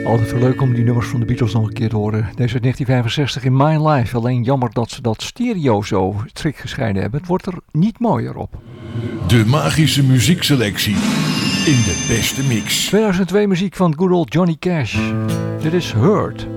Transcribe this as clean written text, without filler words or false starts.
Altijd veel leuk om die nummers van de Beatles nog een keer te horen. Deze uit 1965 in My Life. Alleen jammer dat ze dat stereo zo strikt gescheiden hebben. Het wordt er niet mooier op. De magische muziekselectie in de beste mix. 2002 muziek van good old Johnny Cash. Dit is Hurt.